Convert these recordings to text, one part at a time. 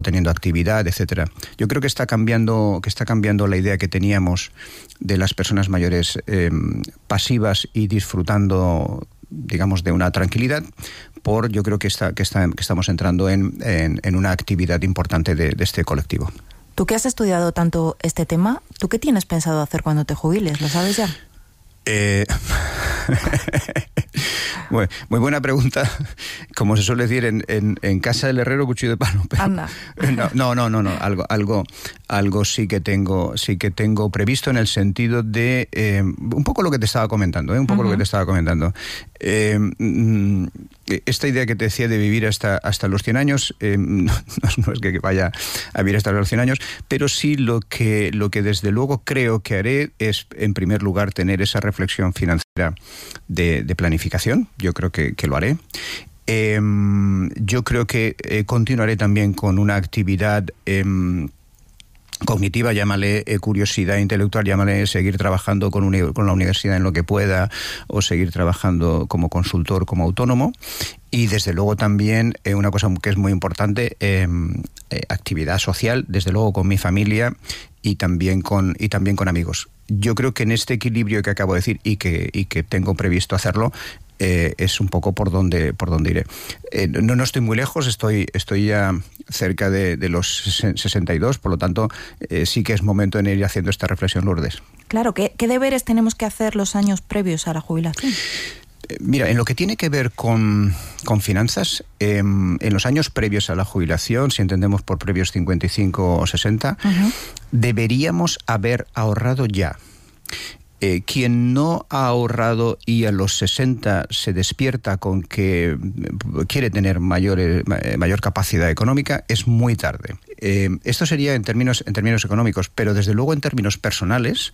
teniendo actividad, etcétera. Yo creo que está cambiando la idea que teníamos de las personas mayores pasivas y disfrutando, digamos, de una tranquilidad. Yo creo que estamos entrando en una actividad importante de este colectivo. Tú que has estudiado tanto este tema, ¿tú qué tienes pensado hacer cuando te jubiles? ¿Lo sabes ya? Muy buena pregunta. Como se suele decir en casa del herrero, cuchillo de palo. Anda. No. Algo sí que tengo previsto, en el sentido de un poco lo que te estaba comentando, esta idea que te decía de vivir hasta los 100 años, no es que vaya a vivir hasta los 100 años, pero sí lo que desde luego creo que haré es, en primer lugar, tener esa reflexión financiera de planificación. Yo creo que lo haré. Yo creo que continuaré también con una actividad cognitiva, llámale curiosidad intelectual, llámale seguir trabajando con la universidad en lo que pueda, o seguir trabajando como consultor, como autónomo. Y desde luego también una cosa que es muy importante, actividad social, desde luego con mi familia y también con amigos. Yo creo que en este equilibrio que acabo de decir y que tengo previsto hacerlo, es un poco por donde iré. No estoy muy lejos, estoy ya cerca de los 62, por lo tanto sí que es momento de ir haciendo esta reflexión, Lourdes. Claro, ¿qué deberes tenemos que hacer los años previos a la jubilación? Mira, en lo que tiene que ver con finanzas, en los años previos a la jubilación, si entendemos por previos 55 o 60, deberíamos haber ahorrado ya. Quien no ha ahorrado y a los 60 se despierta con que quiere tener mayor capacidad económica, es muy tarde. Esto sería en términos económicos, pero desde luego en términos personales,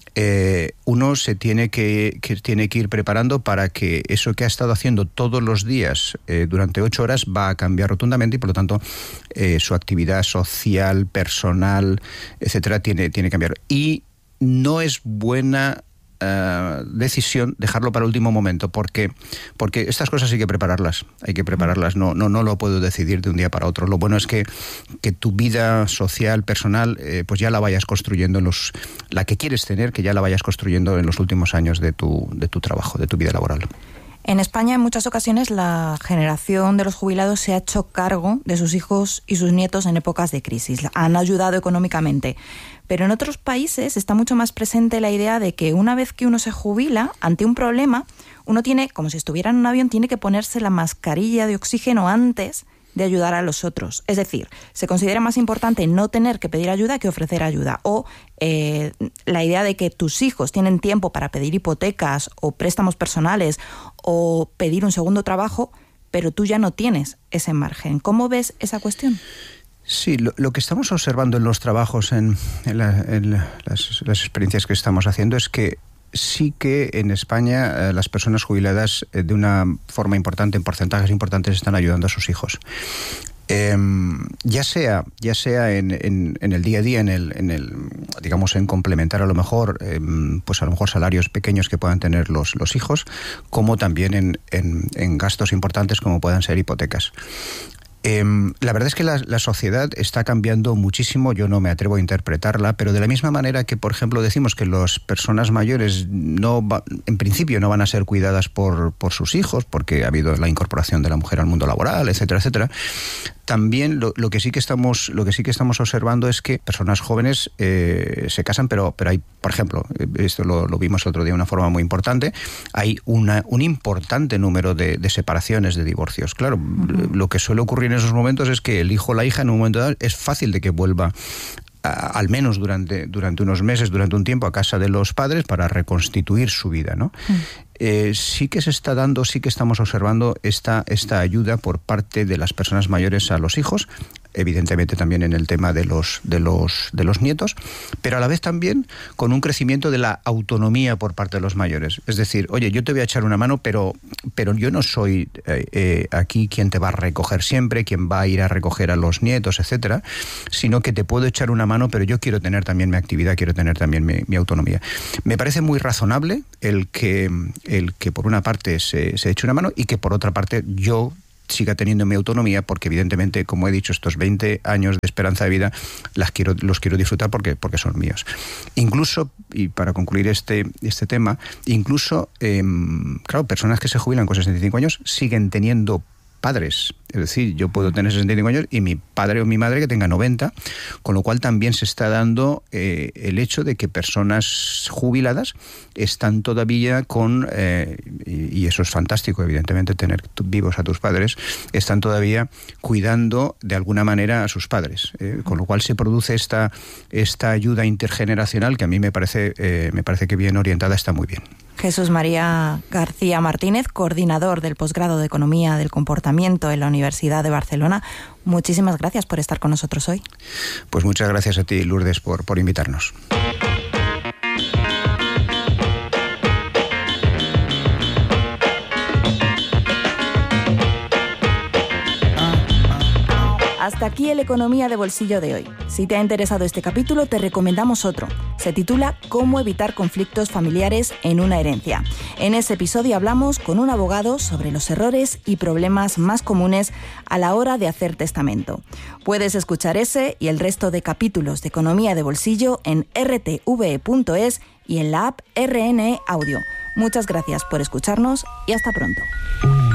uno se tiene que ir preparando para que eso que ha estado haciendo todos los días durante 8 horas va a cambiar rotundamente, y por lo tanto su actividad social, personal, etcétera, tiene que cambiar. Y no es buena decisión dejarlo para el último momento, porque estas cosas hay que prepararlas, no lo puedo decidir de un día para otro. Lo bueno es que tu vida social, personal, pues ya la vayas construyendo la que quieres tener, que ya la vayas construyendo en los últimos años de tu trabajo, de tu vida laboral. En España, en muchas ocasiones, la generación de los jubilados se ha hecho cargo de sus hijos y sus nietos en épocas de crisis. Han ayudado económicamente. Pero en otros países está mucho más presente la idea de que una vez que uno se jubila, ante un problema, uno tiene, como si estuviera en un avión, tiene que ponerse la mascarilla de oxígeno antes de ayudar a los otros. Es decir, se considera más importante no tener que pedir ayuda que ofrecer ayuda. O la idea de que tus hijos tienen tiempo para pedir hipotecas o préstamos personales o pedir un segundo trabajo, pero tú ya no tienes ese margen. ¿Cómo ves esa cuestión? Sí, lo que estamos observando en los trabajos, en las experiencias que estamos haciendo, es que sí que en España las personas jubiladas de una forma importante, en porcentajes importantes, están ayudando a sus hijos. Ya sea en el día a día, digamos, en complementar a lo mejor salarios pequeños que puedan tener los hijos, como también en gastos importantes como puedan ser hipotecas. La verdad es que la sociedad está cambiando muchísimo. Yo no me atrevo a interpretarla, pero de la misma manera que, por ejemplo, decimos que las personas mayores en principio no van a ser cuidadas por sus hijos, porque ha habido la incorporación de la mujer al mundo laboral, etcétera, etcétera. También lo que sí que estamos observando es que personas jóvenes se casan, pero hay, por ejemplo, esto lo vimos el otro día de una forma muy importante, hay un importante número de separaciones, de divorcios. Claro, lo que suele ocurrir en esos momentos es que el hijo o la hija en un momento dado es fácil de que vuelva al menos durante unos meses, durante un tiempo, a casa de los padres para reconstituir su vida, ¿no? Sí que se está dando, sí que estamos observando esta ayuda por parte de las personas mayores a los hijos, evidentemente también en el tema de los nietos, pero a la vez también con un crecimiento de la autonomía por parte de los mayores. Es decir, oye, yo te voy a echar una mano, pero yo no soy aquí quien te va a recoger siempre, quien va a ir a recoger a los nietos, etcétera, sino que te puedo echar una mano, pero yo quiero tener también mi actividad, quiero tener también mi autonomía. Me parece muy razonable el que por una parte se eche una mano y que por otra parte yo siga teniendo mi autonomía, porque evidentemente, como he dicho, estos 20 años de esperanza de vida los quiero disfrutar porque son míos. Incluso, y para concluir este tema, incluso, claro, personas que se jubilan con 65 años siguen teniendo padres. Es decir, yo puedo tener 65 años y mi padre o mi madre que tenga 90, con lo cual también se está dando el hecho de que personas jubiladas están todavía con, y eso es fantástico, evidentemente, tener vivos a tus padres, están todavía cuidando de alguna manera a sus padres. Con lo cual se produce esta ayuda intergeneracional que a mí me parece que bien orientada está muy bien. Jesús María García Martínez, coordinador del posgrado de Economía del Comportamiento en la Universidad de Barcelona. Muchísimas gracias por estar con nosotros hoy. Pues muchas gracias a ti, Lourdes, por invitarnos. Hasta aquí el Economía de Bolsillo de hoy. Si te ha interesado este capítulo, te recomendamos otro. Se titula ¿Cómo evitar conflictos familiares en una herencia? En ese episodio hablamos con un abogado sobre los errores y problemas más comunes a la hora de hacer testamento. Puedes escuchar ese y el resto de capítulos de Economía de Bolsillo en rtve.es y en la app RNE Audio. Muchas gracias por escucharnos y hasta pronto.